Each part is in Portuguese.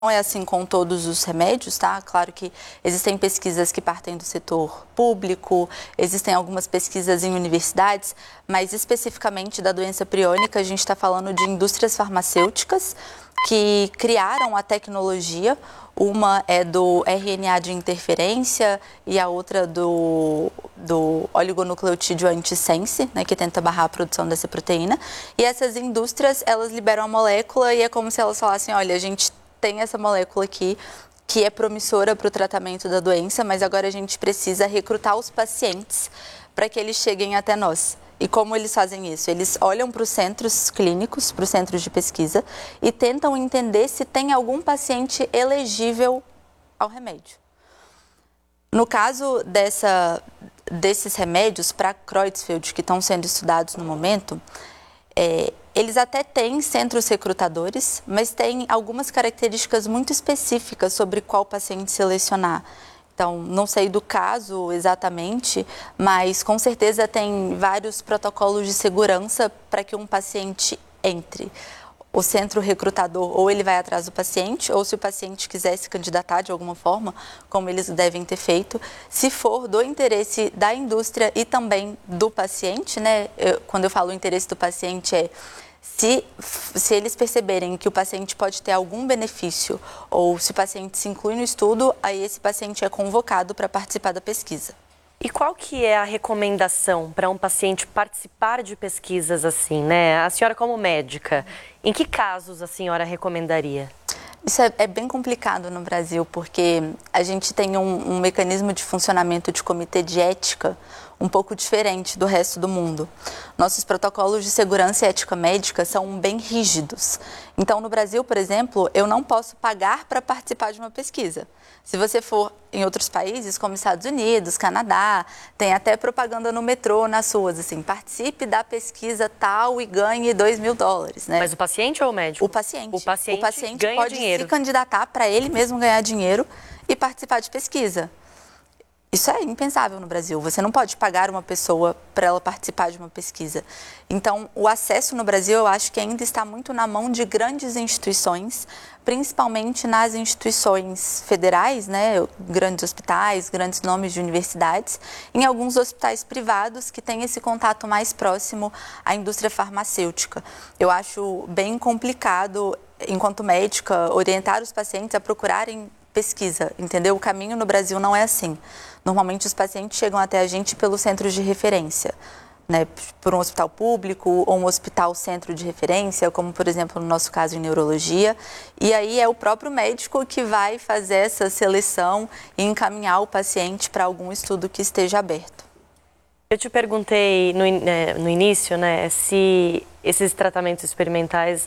Não é assim com todos os remédios, tá? Claro que existem pesquisas que partem do setor público, existem algumas pesquisas em universidades, mas especificamente da doença priônica, a gente está falando de indústrias farmacêuticas que criaram a tecnologia. Uma é do RNA de interferência e a outra do oligonucleotídeo antisense, né, que tenta barrar a produção dessa proteína. E essas indústrias, elas liberam a molécula e é como se elas falassem, olha, a gente tem essa molécula aqui que é promissora para o tratamento da doença, mas agora a gente precisa recrutar os pacientes para que eles cheguem até nós. E como eles fazem isso? Eles olham para os centros clínicos, para os centros de pesquisa e tentam entender se tem algum paciente elegível ao remédio. No caso desses remédios para Creutzfeldt que estão sendo estudados no momento, eles até têm centros recrutadores, mas têm algumas características muito específicas sobre qual paciente selecionar. Então, não sei do caso exatamente, mas com certeza tem vários protocolos de segurança para que um paciente entre. O centro recrutador, ou ele vai atrás do paciente, ou se o paciente quiser se candidatar de alguma forma, como eles devem ter feito, se for do interesse da indústria e também do paciente, né? Quando eu falo interesse do paciente se eles perceberem que o paciente pode ter algum benefício ou se o paciente se inclui no estudo, aí esse paciente é convocado para participar da pesquisa. E qual que é a recomendação para um paciente participar de pesquisas assim, né? A senhora como médica, em que casos a senhora recomendaria? Isso é bem complicado no Brasil, porque a gente tem um mecanismo de funcionamento de comitê de ética um pouco diferente do resto do mundo. Nossos protocolos de segurança e ética médica são bem rígidos. Então, no Brasil, por exemplo, eu não posso pagar para participar de uma pesquisa. Se você for em outros países, como Estados Unidos, Canadá, tem até propaganda no metrô, nas ruas, assim, participe da pesquisa tal e ganhe $2.000, né? Mas o paciente ou o médico? O paciente. O paciente ganha pode dinheiro. se candidatar para ele mesmo ganhar dinheiro e participar de pesquisa. Isso é impensável no Brasil. Você não pode pagar uma pessoa para ela participar de uma pesquisa. Então, o acesso no Brasil, eu acho que ainda está muito na mão de grandes instituições, principalmente nas instituições federais, né? Grandes hospitais, grandes nomes de universidades, em alguns hospitais privados que têm esse contato mais próximo à indústria farmacêutica. Eu acho bem complicado, enquanto médica, orientar os pacientes a procurarem pesquisa, entendeu? O caminho no Brasil não é assim. Normalmente os pacientes chegam até a gente pelos centros de referência, né? Por um hospital público ou um hospital centro de referência, como por exemplo no nosso caso em neurologia. E aí é o próprio médico que vai fazer essa seleção e encaminhar o paciente para algum estudo que esteja aberto. Eu te perguntei no início, né, se esses tratamentos experimentais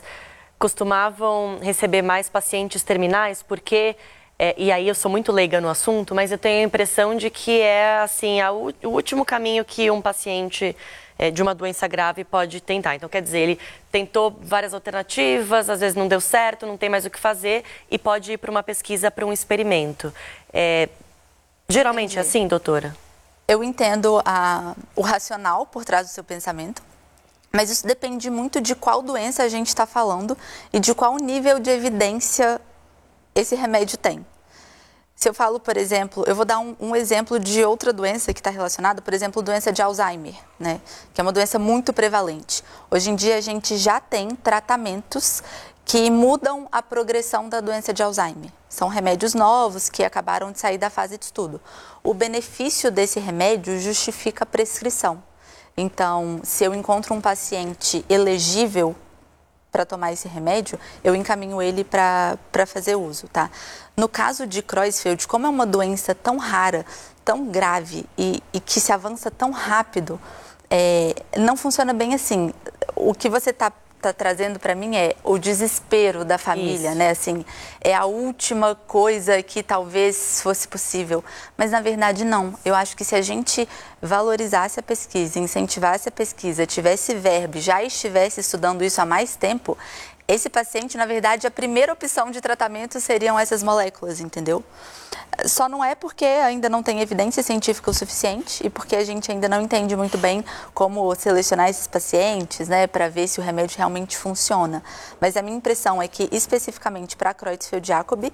costumavam receber mais pacientes terminais, porque e aí eu sou muito leiga no assunto, mas eu tenho a impressão de que é assim, o último caminho que um paciente de uma doença grave pode tentar. Então, quer dizer, ele tentou várias alternativas, às vezes não deu certo, não tem mais o que fazer e pode ir para uma pesquisa, para um experimento. Geralmente é assim, doutora? Eu entendo o racional por trás do seu pensamento, mas isso depende muito de qual doença a gente está falando e de qual nível de evidência esse remédio tem. Se eu falo, por exemplo, eu vou dar um exemplo de outra doença que está relacionada, por exemplo, doença de Alzheimer, né? Que é uma doença muito prevalente. Hoje em dia a gente já tem tratamentos que mudam a progressão da doença de Alzheimer. São remédios novos que acabaram de sair da fase de estudo. O benefício desse remédio justifica a prescrição. Então, se eu encontro um paciente elegível para tomar esse remédio, eu encaminho ele para fazer uso, tá? No caso de Creutzfeldt, como é uma doença tão rara, tão grave e que se avança tão rápido, não funciona bem assim. O que você está trazendo para mim é o desespero da família, né? Assim, é a última coisa que talvez fosse possível. Mas, na verdade, não. Eu acho que se a gente valorizasse a pesquisa, incentivasse a pesquisa, tivesse verbo, já estivesse estudando isso há mais tempo, esse paciente, na verdade, a primeira opção de tratamento seriam essas moléculas, entendeu? Só não é porque ainda não tem evidência científica o suficiente e porque a gente ainda não entende muito bem como selecionar esses pacientes, né, para ver se o remédio realmente funciona. Mas a minha impressão é que, especificamente para Creutzfeldt-Jakob,